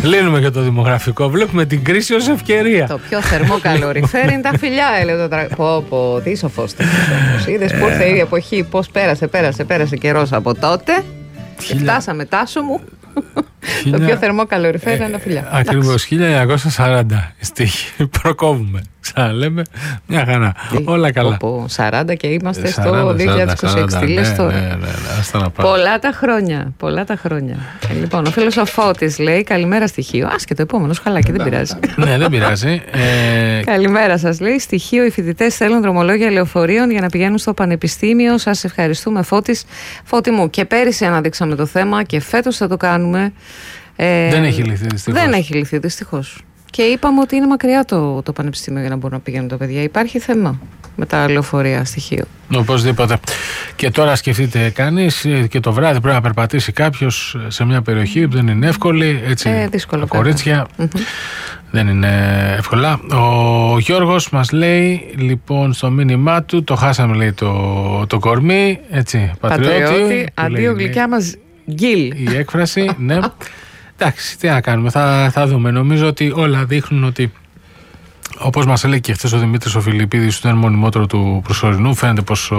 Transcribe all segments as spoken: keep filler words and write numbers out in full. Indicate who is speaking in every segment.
Speaker 1: Λύνουμε και το δημογραφικό. Βλέπουμε την κρίση ως ευκαιρία.
Speaker 2: Το πιο θερμό καλοριφέρ είναι τα φιλιά, έλεγε το τραγούδι. Πω, πω, τι σοφός ήταν. Είδες που ήρθε η εποχή, πώς πέρασε, πέρασε, πέρασε καιρός από τότε. Και φτάσαμε, Τάσο μου. Το πιο θερμό καλοριφέρ ήταν τα φιλιά.
Speaker 1: Ακριβώς, χίλια εννιακόσια σαράντα στίχη. Προκόβουμε. Ξαναλέμε, μια χαρά. Όλα καλά.
Speaker 2: Από σαράντα και είμαστε στο δύο χιλιάδες είκοσι έξι. Τι λες τώρα. Πολλά τα χρόνια. Πολλά τα χρόνια. Λοιπόν, ο φίλος ο Φώτης λέει καλημέρα στοιχείο. Α, και το επόμενο χαλάκι, δεν πειράζει.
Speaker 1: Ναι, δεν πειράζει.
Speaker 2: Καλημέρα σας, λέει. Στοιχείο, οι φοιτητές θέλουν δρομολόγια λεωφορείων για να πηγαίνουν στο πανεπιστήμιο. Σας ευχαριστούμε, Φώτης. Φώτη μου, και πέρυσι αναδείξαμε το θέμα και φέτος θα το κάνουμε. Ε,
Speaker 1: δεν έχει λυθεί δυστυχώς.
Speaker 2: Δεν έχει λυθεί δυστυχώς. Και είπαμε ότι είναι μακριά το, το πανεπιστήμιο για να μπορούν να πηγαίνουν τα παιδιά. Υπάρχει θέμα με τα λεωφορεία στοιχείο.
Speaker 1: Οπωσδήποτε. Και τώρα σκεφτείτε κανείς και το βράδυ πρέπει να περπατήσει κάποιος σε μια περιοχή που δεν είναι εύκολη. Έτσι,
Speaker 2: ε, δύσκολο.
Speaker 1: Κορίτσια. Mm-hmm. Δεν είναι εύκολα. Ο Γιώργος μας λέει λοιπόν στο μήνυμά του, το χάσαμε λέει το, το κορμί. Έτσι, πατριώτη.
Speaker 2: Πατριώτη, αντίο γλυκιά μας γκίλ.
Speaker 1: Η έκφραση, ναι. Εντάξει, τι να κάνουμε, θα, θα δούμε. Νομίζω ότι όλα δείχνουν ότι, όπως μας έλεγε και χθες ο Δημήτρης ο Φιλιππίδης, που ήταν μονιμότερο του προσωρινού, φαίνεται πως ο,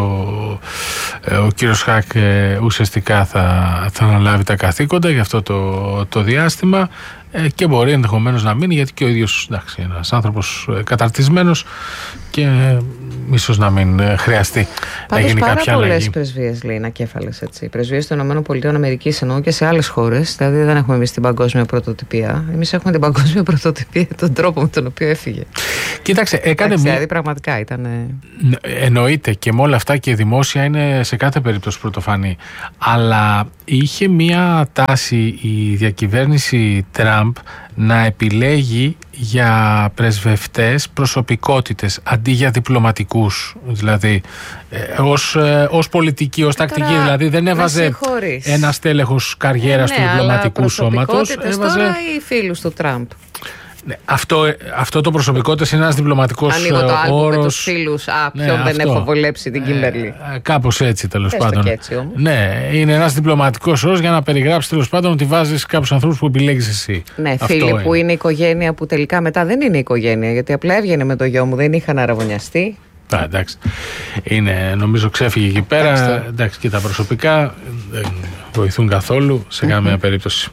Speaker 1: ο κύριος Χακ ουσιαστικά θα, θα αναλάβει τα καθήκοντα για αυτό το, το διάστημα και μπορεί ενδεχομένως να μείνει, γιατί και ο ίδιος εντάξει, ένας άνθρωπος καταρτισμένος και ίσως να μην χρειαστεί να γίνει κάποια αλλαγή.
Speaker 2: Πάρα πολλές πρεσβείες λέει ανακέφαλες, έτσι. Οι πρεσβείες των ΗΠΑ εννοώ και σε άλλες χώρες, δηλαδή δεν έχουμε εμείς την παγκόσμια πρωτοτυπία. Εμείς έχουμε την παγκόσμια πρωτοτυπία, τον τρόπο με τον οποίο έφυγε.
Speaker 1: Κοίταξε, έκανε
Speaker 2: μια.
Speaker 1: μια...
Speaker 2: Δηλαδή πραγματικά ήταν.
Speaker 1: Εννοείται, και με όλα αυτά και η δημόσια είναι σε κάθε περίπτωση πρωτοφανή. Αλλά είχε μια τάση η διακυβέρνηση Τραμπ να επιλέγει για πρεσβευτές προσωπικότητες αντί για διπλωματικούς, δηλαδή ε, ως, ε, ως πολιτική, ως τακτική. Τώρα, δηλαδή δεν έβαζε ένα στέλεχος καριέρας ε, ναι, του διπλωματικού σώματος.
Speaker 2: Έβαζε... Τώρα οι φίλους του Τραμπ.
Speaker 1: Ναι, αυτό, αυτό το προσωπικότητας είναι ένας διπλωματικός όρος.
Speaker 2: Ανοίγω το άλμπο με τους φίλους. Α, ποιον ναι, δεν αυτό. Έχω βολέψει την Κίμπερλι.
Speaker 1: Ε, κάπως έτσι τέλος
Speaker 2: Έστω
Speaker 1: πάντων.
Speaker 2: Και έτσι, όμως.
Speaker 1: Ναι, είναι ένας διπλωματικός όρος για να περιγράψει τέλος πάντων ότι βάζεις κάποιους ανθρώπους που επιλέγεις εσύ.
Speaker 2: Ναι,
Speaker 1: αυτό
Speaker 2: φίλοι
Speaker 1: είναι.
Speaker 2: Που είναι οικογένεια που τελικά μετά δεν είναι οικογένεια, γιατί απλά έβγαινε με το γιο μου, δεν είχαν αραβωνιαστεί.
Speaker 1: Α, εντάξει. Είναι, νομίζω ξέφυγε εκεί πέρα. Εντάξει, εντάξει, και τα προσωπικά δεν βοηθούν καθόλου σε καμία περίπτωση.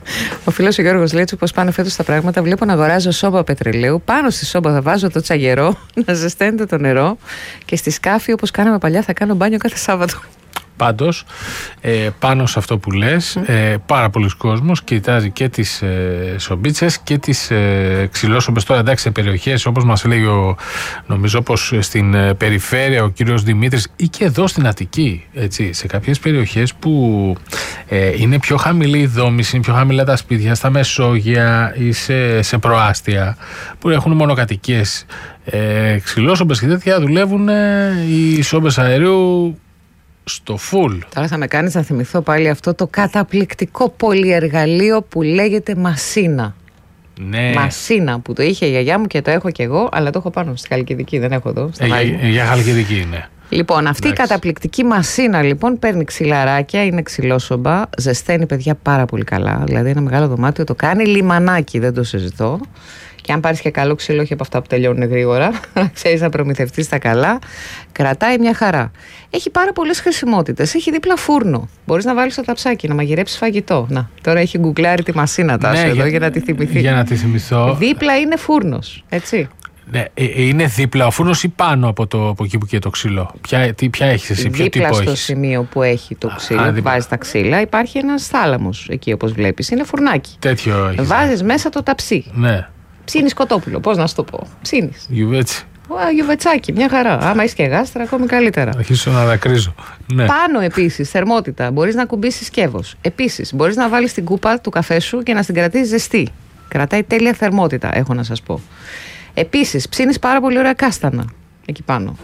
Speaker 2: Ο φίλος ο Γιώργος λέει: πώς πάνε φέτος τα πράγματα. Βλέπω να αγοράζω σόμπα πετρελαίου. Πάνω στη σόμπα θα βάζω το τσαγερό, να ζεσταίνεται το νερό. Και στη σκάφη, όπως κάναμε παλιά, θα κάνω μπάνιο κάθε Σάββατο.
Speaker 1: Πάντως, ε, πάνω σε αυτό που λες, mm. ε, πάρα πολλοί κόσμος κοιτάζει και τις ε, σομπίτσες και τις ε, ξυλόσομπες. Τώρα εντάξει, σε περιοχές όπως μας λέει ο, νομίζω πως στην ε, περιφέρεια ο κύριος Δημήτρης ή και εδώ στην Αττική, έτσι, σε κάποιες περιοχές που ε, είναι πιο χαμηλή η δόμηση, είναι πιο χαμηλά τα σπίτια, στα Μεσόγεια ή σε, σε προάστια που έχουν μονοκατοικίες, ε, ξυλόσομπες και τέτοια, δουλεύουν ε, οι σόμπες αερίου στο full.
Speaker 2: Τώρα θα με κάνεις να θυμηθώ πάλι αυτό το καταπληκτικό πολυεργαλείο που λέγεται μασίνα.
Speaker 1: Ναι.
Speaker 2: Μασίνα που το είχε η γιαγιά μου και το έχω και εγώ, αλλά το έχω πάνω στη Χαλκιδική, δεν έχω εδώ.
Speaker 1: Ε, για, για Χαλκιδική είναι.
Speaker 2: Λοιπόν, αυτή Εντάξει. η καταπληκτική μασίνα λοιπόν παίρνει ξυλαράκια, είναι ξυλόσομπα, ζεσταίνει παιδιά πάρα πολύ καλά. Δηλαδή ένα μεγάλο δωμάτιο το κάνει λιμανάκι, δεν το συζητώ. Και αν πάρεις και καλό ξύλο, όχι από αυτά που τελειώνουν γρήγορα, ξέρεις να προμηθευτείς τα καλά, κρατάει μια χαρά. Έχει πάρα πολλές χρησιμότητες. Έχει δίπλα φούρνο. Μπορείς να βάλεις το ταψάκι, να μαγειρέψεις φαγητό. Να, τώρα έχει γκουγκλάρει τη μασίνα Τάσο ναι, εδώ για, για να τη θυμηθεί.
Speaker 1: Για να τη θυμηθώ.
Speaker 2: Δίπλα είναι φούρνος, έτσι.
Speaker 1: Ναι, είναι δίπλα ο φούρνος ή πάνω από, το, από εκεί που και το ξύλο. Ποια, τι, ποια έχεις εσύ, ποιο
Speaker 2: δίπλα
Speaker 1: τύπο
Speaker 2: στο
Speaker 1: έχεις?
Speaker 2: σημείο που έχει το ξύλο,
Speaker 1: Α,
Speaker 2: που βάζει τα ξύλα, υπάρχει ένας θάλαμος εκεί όπως βλέπεις. Είναι φουρνάκι.
Speaker 1: Τέτοιο έχεις.
Speaker 2: Βάζεις μέσα το ταψί.
Speaker 1: Ναι.
Speaker 2: Ψήνεις κοτόπουλο, πώς να σου το πω. Ψήνεις.
Speaker 1: Γιουβέτσι.
Speaker 2: Γιουβετσάκι, μια χαρά. Άμα είσαι και γάστρα, ακόμη καλύτερα.
Speaker 1: Αρχίσω να δακρύζω. Ναι.
Speaker 2: Πάνω επίσης, θερμότητα. Μπορείς να κουμπίσεις σκεύος. Επίσης, μπορείς να βάλεις την κούπα του καφέ σου και να την κρατήσεις ζεστή. Κρατάει τέλεια θερμότητα, έχω να σας πω. Επίσης, ψήνεις πάρα πολύ ωραία κάστανα εκεί πάνω.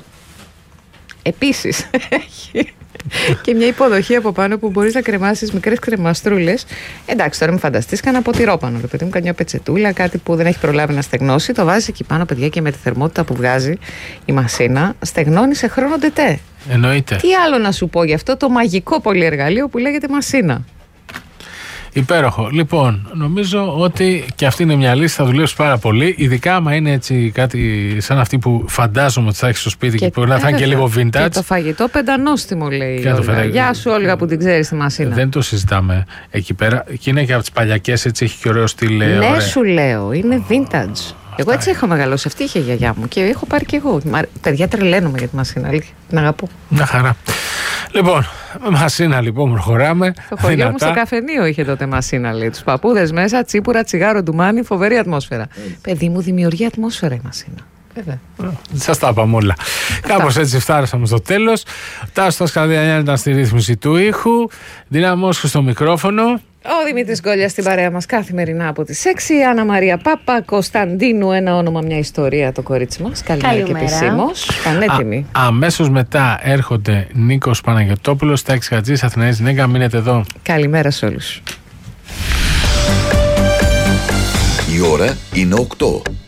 Speaker 2: Επίσης, έχει και μια υποδοχή από πάνω που μπορείς να κρεμάσεις μικρές κρεμαστρούλες. Εντάξει, τώρα μην φανταστείς κανένα ποτηρόπανο. Ρε παιδί μου, καμιά πετσετούλα, κάτι που δεν έχει προλάβει να στεγνώσει. Το βάζεις εκεί πάνω, παιδιά, και με τη θερμότητα που βγάζει η μασίνα, στεγνώνει σε χρόνο ντετέ.
Speaker 1: Εννοείται.
Speaker 2: Τι άλλο να σου πω γι' αυτό το μαγικό πολυεργαλείο που λέγεται μασίνα.
Speaker 1: Υπέροχο. Λοιπόν, νομίζω ότι και αυτή είναι μια λύση, θα δουλέψει πάρα πολύ. Ειδικά άμα είναι έτσι κάτι σαν αυτή που φαντάζομαι ότι θα έχει στο σπίτι και, και μπορεί να θα είναι και λίγο vintage. Και
Speaker 2: το φαγητό πεντανόστιμο, λέει.
Speaker 1: Και
Speaker 2: Όλγα. Γεια σου, Όλγα, που την ξέρει στη Μασίνα.
Speaker 1: Δεν το συζητάμε εκεί πέρα. Και είναι και από τι παλιακές, έτσι έχει και ωραίο στυλ.
Speaker 2: Ναι,
Speaker 1: ωραία.
Speaker 2: Σου λέω, είναι vintage. Εγώ έτσι έχω μεγαλώσει. Αυτή είχε η γιαγιά μου και έχω πάρει και εγώ. Παιδιά, τρελαίνομαι για τη Μασίνα. Αλήθεια. Την αγαπώ.
Speaker 1: Μια χαρά. Λοιπόν, Μασίνα λοιπόν, προχωράμε.
Speaker 2: Το χωριό δυνατά. Μου στο καφενείο είχε τότε Μασίνα, λέει. Τους παππούδες μέσα, τσίπουρα, τσιγάρο, ντουμάνι, φοβερή ατμόσφαιρα. Mm. Παιδί μου, δημιουργεί ατμόσφαιρα η Μασίνα. Βέβαια.
Speaker 1: Σας τα είπαμε όλα. Κάπως έτσι φτάσαμε στο τέλος. Τάσος Καρδιανιάν ήταν στη ρύθμιση του ήχου. Δυναμώσου στο μικρόφωνο.
Speaker 2: Ο Δημήτρης Γκόλιας στην παρέα μας καθημερινά από τις έξι. Άννα Μαρία Πάπα Κωνσταντίνου, ένα όνομα, μια ιστορία, το κορίτσι μας. Καλημέρα και επισήμως. Πανέτοιμη.
Speaker 1: Αμέσως μετά έρχονται Νίκος Παναγιωτόπουλος, Τάκης Χατζής, Αθηναής Νέγκα. Μείνετε εδώ.
Speaker 2: Καλημέρα σε όλους.
Speaker 3: Η ώρα είναι οκτώ.